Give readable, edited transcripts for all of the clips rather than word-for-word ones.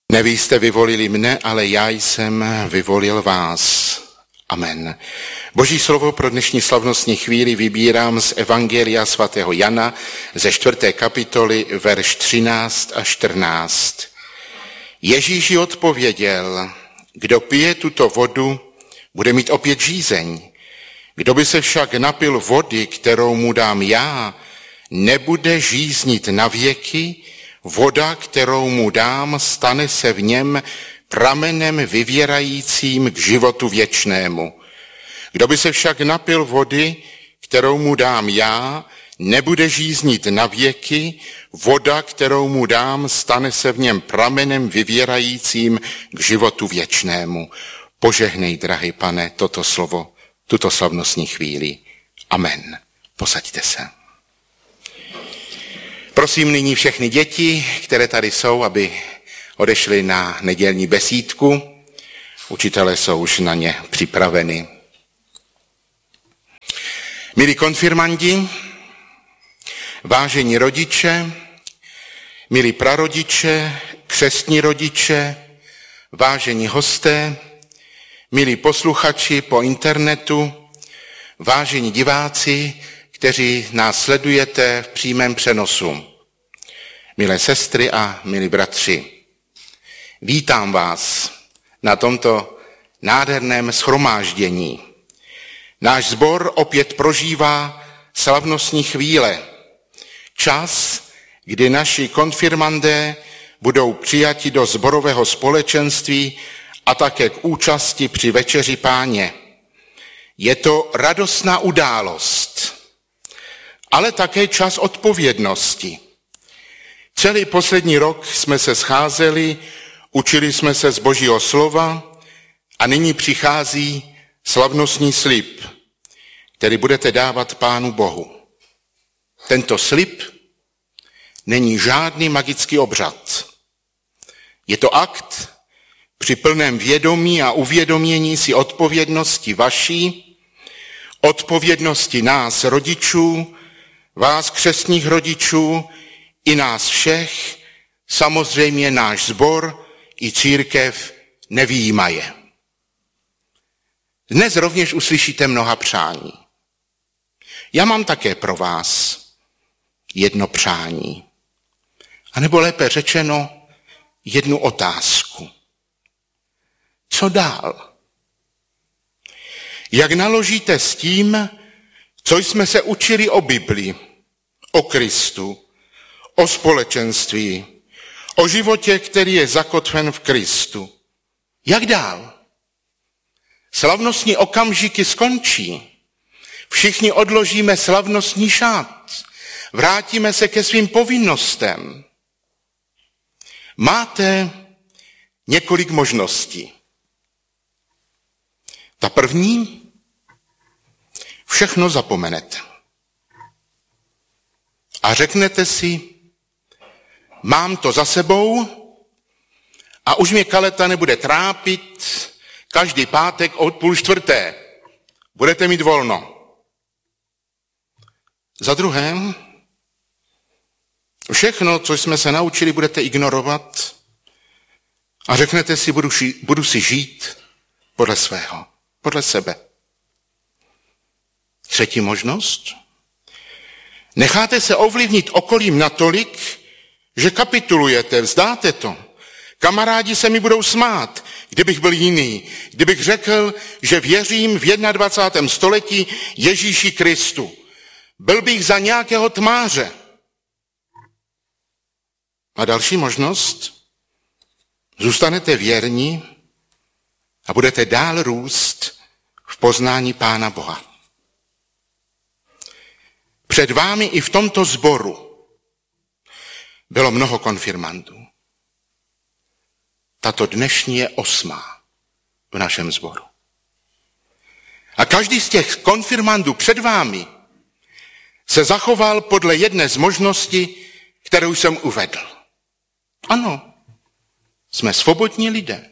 Ne vy jste vyvolili mne, ale já jsem vyvolil vás. Amen. Boží slovo pro dnešní slavnostní chvíli vybírám z Evangelia svatého Jana ze 4. kapitoly, verš 13 a 14. Ježíš jí odpověděl, kdo pije tuto vodu, bude mít opět žízeň. Kdo by se však napil vody, kterou mu dám já, nebude žíznit na věky, voda, kterou mu dám, stane se v něm pramenem vyvěrajícím k životu věčnému. Kdo by se však napil vody, kterou mu dám já, nebude žíznit na věky, voda, kterou mu dám, stane se v něm pramenem vyvěrajícím k životu věčnému. Požehnej, drahý Pane, toto slovo, tuto slavnostní chvíli. Amen. Posaďte se. Prosím nyní všechny děti, které tady jsou, aby odešli na nedělní besídku. Učitelé jsou už na ně připraveni. Milí konfirmandi, vážení rodiče, milí prarodiče, křestní rodiče, vážení hosté, milí posluchači po internetu, vážení diváci, kteří nás sledujete v přímém přenosu. Milé sestry a milí bratři, vítám vás na tomto nádherném shromáždění. Náš sbor opět prožívá slavnostní chvíle. Čas, kdy naši konfirmandé budou přijati do sborového společenství a také k účasti při večeři Páně. Je to radostná událost, ale také čas odpovědnosti. Celý poslední rok jsme se scházeli, učili jsme se z Božího slova a nyní přichází slavnostní slib, který budete dávat Pánu Bohu. Tento slib není žádný magický obřad. Je to akt při plném vědomí a uvědomění si odpovědnosti vaší, odpovědnosti nás rodičů, vás křestních rodičů i nás všech, samozřejmě náš sbor i církev nevyjímaje. Dnes rovněž uslyšíte mnoha přání. Já mám také pro vás jedno přání, anebo lépe řečeno jednu otázku. Co dál? Jak naložíte s tím, co jsme se učili o Biblii, o Kristu, o společenství, o životě, který je zakotven v Kristu? Jak dál? Slavnostní okamžiky skončí. Všichni odložíme slavnostní šát. Vrátíme se ke svým povinnostem. Máte několik možností. Ta první, všechno zapomenete. A řeknete si, mám to za sebou a už mě kaleta nebude trápit každý pátek od 3:30. Budete mít volno. Za druhé, všechno, co jsme se naučili, budete ignorovat a řeknete si, budu si žít podle svého, podle sebe. Třetí možnost, necháte se ovlivnit okolím natolik, že kapitulujete, vzdáte to. Kamarádi se mi budou smát, kdybych byl jiný, kdybych řekl, že věřím v 21. století Ježíši Kristu. Byl bych za nějakého tmáře. A další možnost, zůstanete věrní a budete dál růst v poznání Pána Boha. Před vámi i v tomto sboru bylo mnoho konfirmandů. Tato dnešní je 8. v našem sboru. A každý z těch konfirmandů před vámi se zachoval podle jedné z možností, kterou jsem uvedl. Ano, jsme svobodní lidé.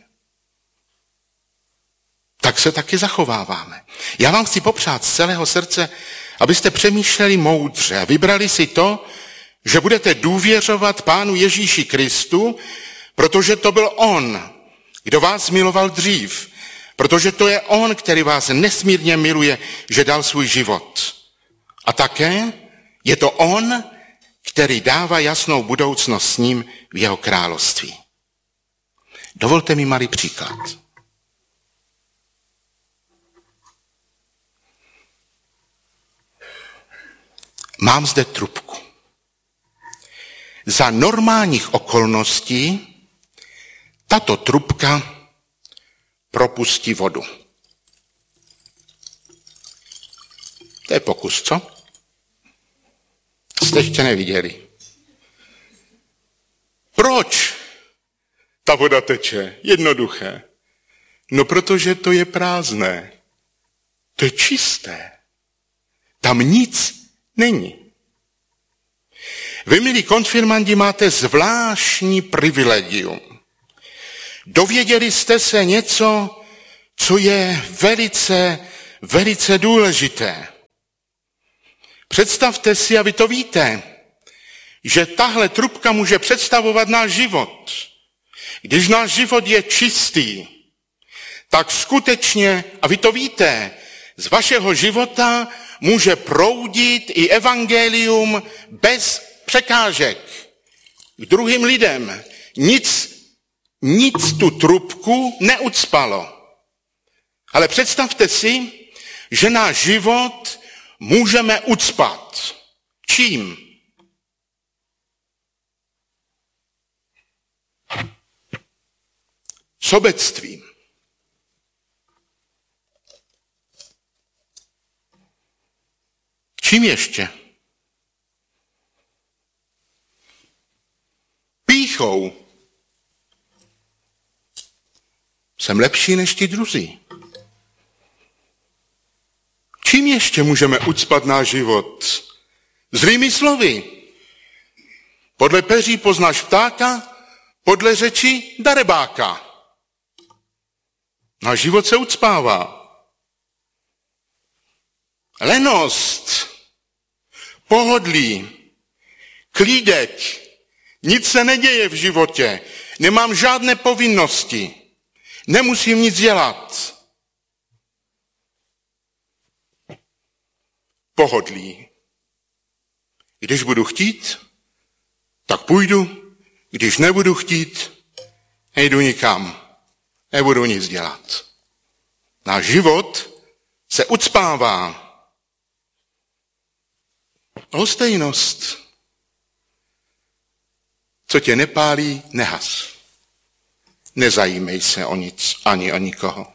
Tak se taky zachováváme. Já vám chci popřát z celého srdce, abyste přemýšleli moudře a vybrali si to, že budete důvěřovat Pánu Ježíši Kristu, Protože to byl on, kdo vás miloval dřív. Protože to je on, který vás nesmírně miluje, že dal svůj život. A také je to on, který dává jasnou budoucnost s ním v jeho království. Dovolte mi malý příklad. Mám zde trubku. Za normálních okolností tato trubka propustí vodu. To je pokus, co? Jste ještě neviděli. Proč ta voda teče? Jednoduché. No protože to je prázdné. To je čisté. Tam nic není. Vy, milí konfirmandi, máte zvláštní privilegium. Dověděli jste se něco, co je velice, velice důležité. Představte si, a vy to víte, že tahle trubka může představovat náš život. Když náš život je čistý, tak skutečně, a vy to víte, z vašeho života může proudit i evangelium bez překážek k druhým lidem. Nic tu trubku neucpalo. Ale představte si, že náš život můžeme ucpat. Čím? Sobectvím. Čím ještě? Pýchou. Jsem lepší než ti druzí. Čím ještě můžeme ucpat náš život? Zlými slovy. Podle peří poznáš ptáka, podle řeči darebáka. Náš život se ucpává. Lenost, pohodlí, klídek, nic se neděje v životě, nemám žádné povinnosti, nemusím nic dělat. Pohodlí. Když budu chtít, tak půjdu, když nebudu chtít, nejdu nikam, nebudu nic dělat. Náš život se ucpává. Lhostejnost. Co tě nepálí, nehas. Nezajímej se o nic, ani o nikoho.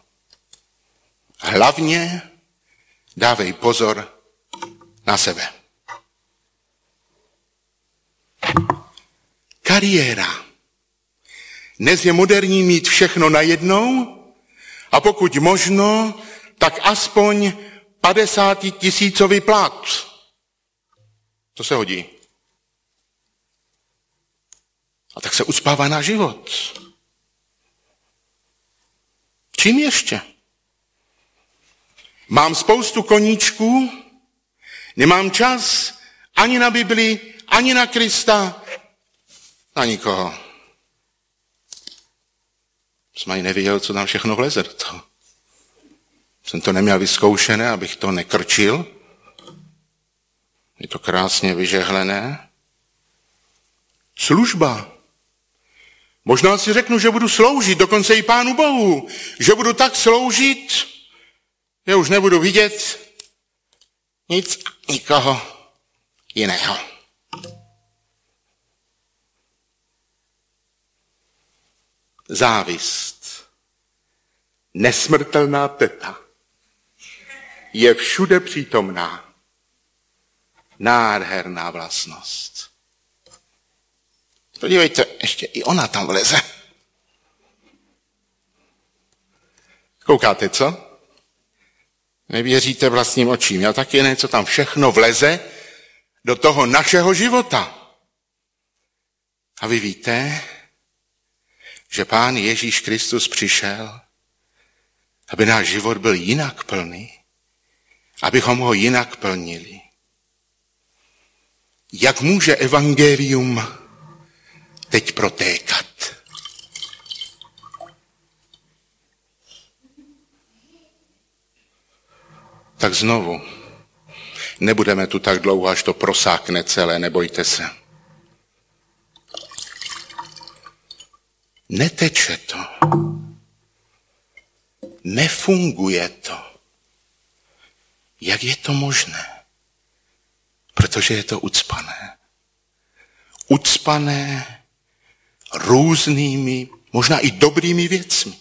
Hlavně dávej pozor na sebe. Kariéra. Dnes je moderní mít všechno najednou a pokud možno, tak aspoň 50 000 plat. To se hodí. A tak se ucpává náš život. Čím ještě? Mám spoustu koníčků, nemám čas ani na Bibli, ani na Krista, na nikoho. Jsem ani nevěděl, co tam všechno vleze do toho. Jsem to neměl vyzkoušené, abych to nekrčil. Je to krásně vyžehlené. Služba. Možná si řeknu, že budu sloužit, dokonce i Pánu Bohu. Že budu tak sloužit, že už nebudu vidět nic, nikoho jiného. Závist. Nesmrtelná teta. Je všude přítomná. Nádherná vlastnost. Podívejte, ještě i ona tam vleze. Koukáte, co? Nevěříte vlastním očím. Já taky ne, co tam všechno vleze do toho našeho života. A vy víte, že Pán Ježíš Kristus přišel, aby náš život byl jinak plný, abychom ho jinak plnili. Jak může evangelium teď protékat? Tak znovu. Nebudeme tu tak dlouho, až to prosákne celé, nebojte se. Neteče to. Nefunguje to. Jak je to možné? Protože je to ucpané. Ucpané různými, možná i dobrými věcmi.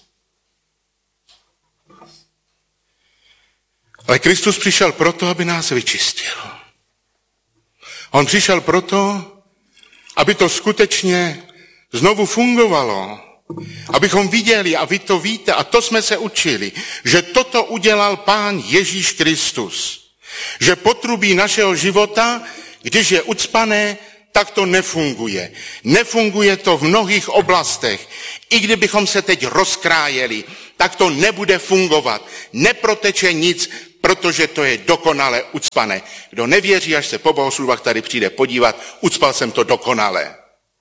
Ale Kristus přišel proto, aby nás vyčistil. On přišel proto, aby to skutečně znovu fungovalo. Abychom viděli, a vy to víte, a to jsme se učili, že toto udělal Pán Ježíš Kristus. Že potrubí našeho života, když je ucpané, tak to nefunguje. Nefunguje to v mnohých oblastech. I kdybychom se teď rozkrájeli, tak to nebude fungovat. Neproteče nic, protože to je dokonale ucpané. Kdo nevěří, až se po bohoslužbách tady přijde podívat, ucpal jsem to dokonale.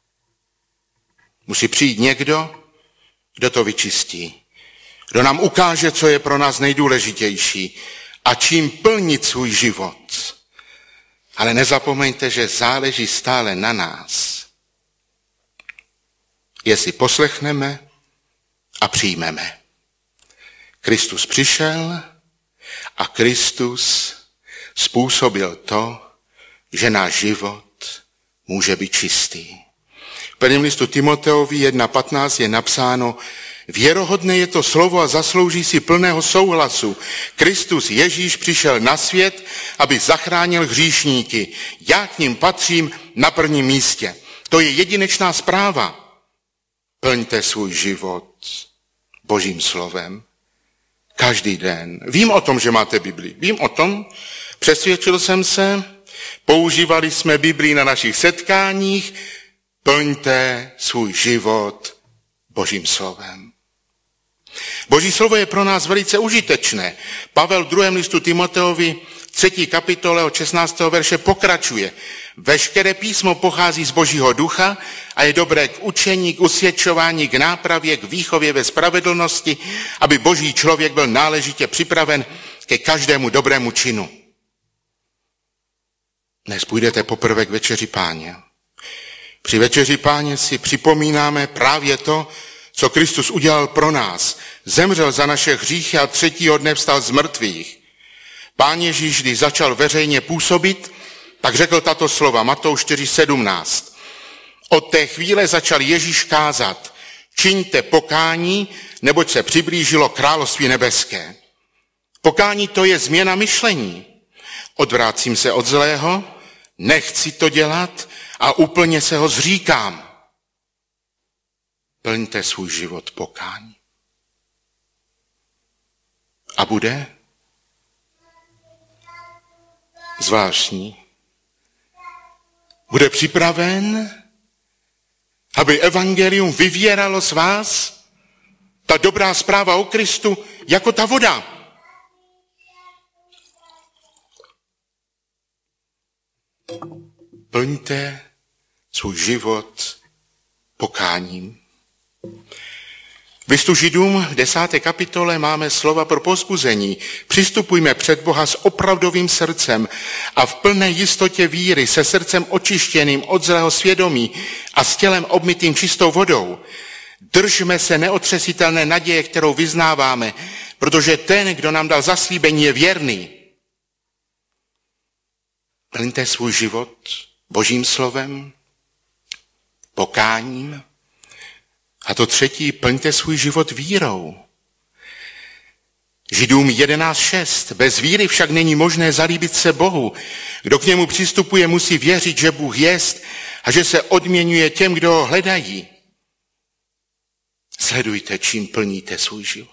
Musí přijít někdo, kdo to vyčistí. Kdo nám ukáže, co je pro nás nejdůležitější a čím plnit svůj život. Ale nezapomeňte, že záleží stále na nás. Jestli poslechneme a přijmeme. Kristus přišel a Kristus způsobil to, že náš život může být čistý. V prvním listu Timoteovi 1.15 je napsáno: věrohodné je to slovo a zaslouží si plného souhlasu. Kristus Ježíš přišel na svět, aby zachránil hříšníky. Já k nim patřím na prvním místě. To je jedinečná zpráva. Plňte svůj život Božím slovem. Každý den. Vím o tom, že máte Bibli. Vím o tom. Přesvědčil jsem se. Používali jsme Bibli na našich setkáních. Plňte svůj život Božím slovem. Boží slovo je pro nás velice užitečné. Pavel v 2. listu Timoteovi 3. kapitole od 16. verše pokračuje. Veškeré písmo pochází z Božího ducha a je dobré k učení, k usvědčování, k nápravě, k výchově ve spravedlnosti, aby Boží člověk byl náležitě připraven ke každému dobrému činu. Dnes půjdete poprvé k večeři Páně. Při večeři Páně si připomínáme právě to, co Kristus udělal pro nás. Zemřel za naše hříchy a 3. dne vstal z mrtvých. Pán Ježíš, když začal veřejně působit, tak řekl tato slova, Matouš 4.17. Od té chvíle začal Ježíš kázat: čiňte pokání, neboť se přiblížilo království nebeské. Pokání to je změna myšlení. Odvrácím se od zlého, nechci to dělat a úplně se ho zříkám. Plňte svůj život pokání. A bude zvláštní. Bude připraven, aby evangelium vyvěralo z vás, ta dobrá zpráva o Kristu, jako ta voda. Plňte svůj život pokáním. V listu Židům v 10. kapitole máme slova pro povzbuzení. Přistupujme před Boha s opravdovým srdcem a v plné jistotě víry, se srdcem očištěným od zlého svědomí a s tělem obmytým čistou vodou. Držme se neotřesitelné naděje, kterou vyznáváme, protože ten, kdo nám dal zaslíbení, je věrný. Plňte svůj život Božím slovem, pokáním. A to 3. plňte svůj život vírou. Židům 11.6. Bez víry však není možné zalíbit se Bohu. Kdo k němu přistupuje, musí věřit, že Bůh jest a že se odměňuje těm, kdo ho hledají. Sledujte, čím plníte svůj život.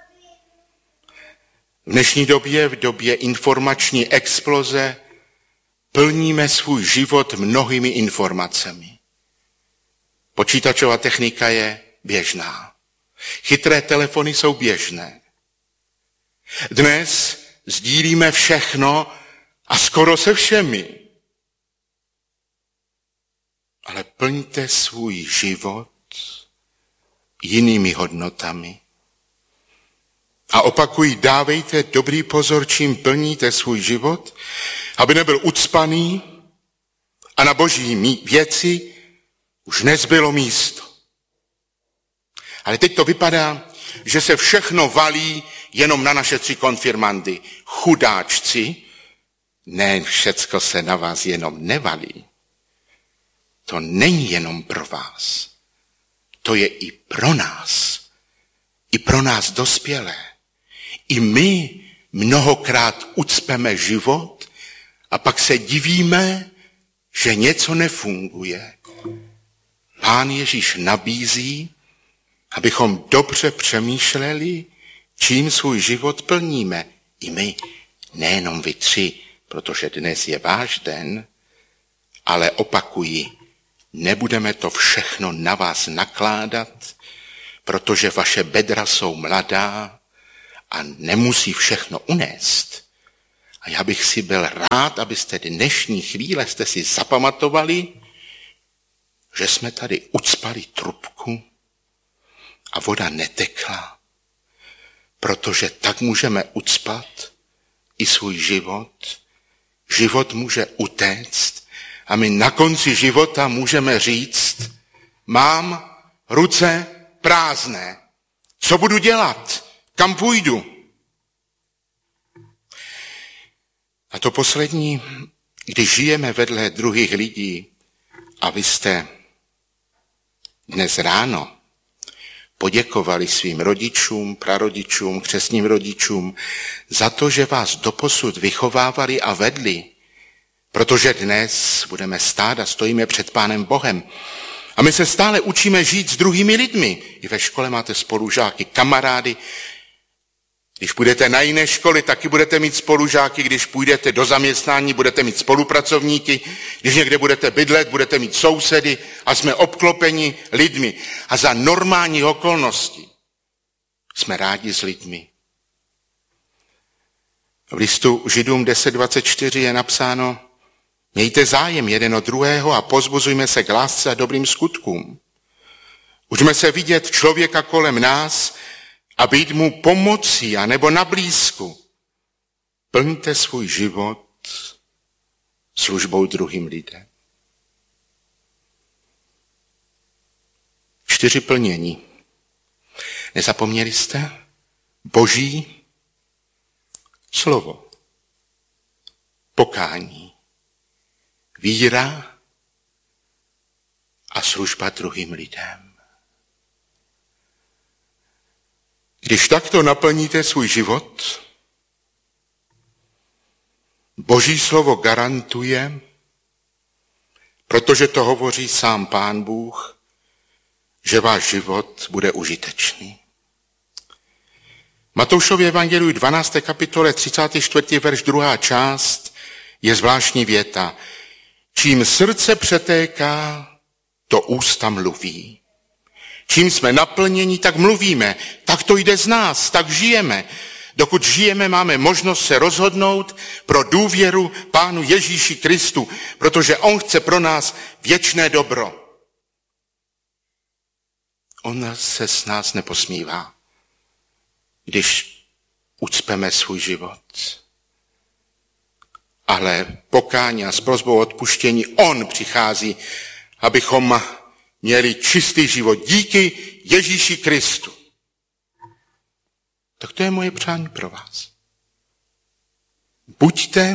V dnešní době, v době informační exploze, plníme svůj život mnohými informacemi. Počítačová technika je běžná. Chytré telefony jsou běžné. Dnes sdílíme všechno a skoro se všemi. Ale plňte svůj život jinými hodnotami. A opakuji, dávejte dobrý pozor, čím plníte svůj život, aby nebyl ucpaný a na boží věci už nezbylo místo. Ale teď to vypadá, že se všechno valí jenom na naše 3 konfirmandy. Chudáčci, ne, všecko se na vás jenom nevalí. To není jenom pro vás. To je i pro nás. I pro nás dospělé. I my mnohokrát ucpeme život a pak se divíme, že něco nefunguje. Pán Ježíš nabízí, abychom dobře přemýšleli, čím svůj život plníme. I my, nejenom vy 3, protože dnes je váš den, ale opakuji, nebudeme to všechno na vás nakládat, protože vaše bedra jsou mladá a nemusí všechno unést. A já bych si byl rád, abyste dnešní chvíle jste si zapamatovali, že jsme tady ucpali trubku a voda netekla, protože tak můžeme ucpat i svůj život. Život může utéct a my na konci života můžeme říct, mám ruce prázdné. Co budu dělat? Kam půjdu? A to poslední, když žijeme vedle druhých lidí a vy jste dnes ráno poděkovali svým rodičům, prarodičům, křestním rodičům za to, že vás doposud vychovávali a vedli, protože dnes budeme stát a stojíme před Pánem Bohem. A my se stále učíme žít s druhými lidmi. I ve škole máte spolužáky, kamarády. Když půjdete na jiné školy, taky budete mít spolužáky. Když půjdete do zaměstnání, budete mít spolupracovníky. Když někde budete bydlet, budete mít sousedy a jsme obklopeni lidmi. A za normální okolnosti jsme rádi s lidmi. V listu Židům 10.24 je napsáno, mějte zájem jeden o druhého a pozbuzujme se k lásce a dobrým skutkům. Učme se vidět člověka kolem nás a být mu pomocí anebo na blízku. Plňte svůj život službou druhým lidem. 4 plnění. Nezapomněli jste? Boží slovo, pokání, víra a služba druhým lidem. Když takto naplníte svůj život, Boží slovo garantuje, protože to hovoří sám Pán Bůh, že váš život bude užitečný. Matoušově evangeliu 12. kapitole 34. verš 2. část je zvláštní věta. Čím srdce přetéká, to ústa mluví. Čím jsme naplněni, tak mluvíme. Tak to jde z nás, tak žijeme. Dokud žijeme, máme možnost se rozhodnout pro důvěru Pánu Ježíši Kristu, protože on chce pro nás věčné dobro. On se s nás neposmívá, když ucpeme svůj život. Ale pokání a s prosbou odpuštění on přichází, abychom měli čistý život díky Ježíši Kristu. Tak to je moje přání pro vás. Buďte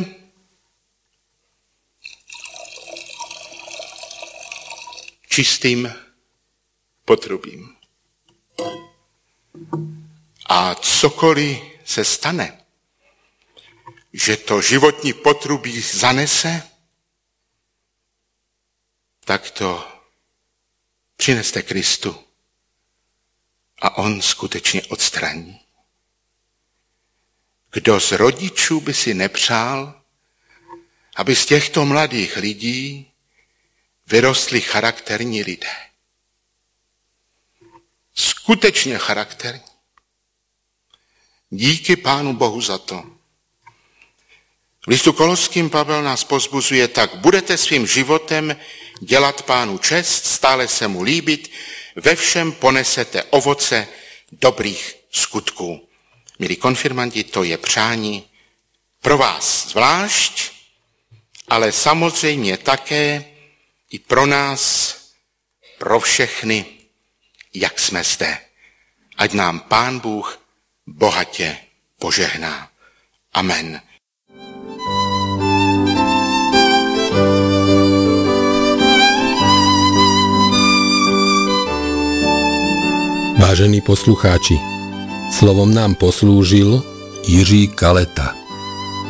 čistým potrubím. A cokoliv se stane, že to životní potrubí zanese, tak to přineste Kristu a on skutečně odstraní. Kdo z rodičů by si nepřál, aby z těchto mladých lidí vyrostli charakterní lidé. Skutečně charakterní. Díky Pánu Bohu za to. V listu Koloským Pavel nás pozbuzuje, tak budete svým životem dělat Pánu čest, stále se mu líbit, ve všem ponesete ovoce dobrých skutků. Milí konfirmandi, to je přání pro vás zvlášť, ale samozřejmě také i pro nás, pro všechny, jak jsme zde. Ať nám Pán Bůh bohatě požehná. Amen. Vážení poslucháči, slovom nám poslúžil Jiří Kaleta.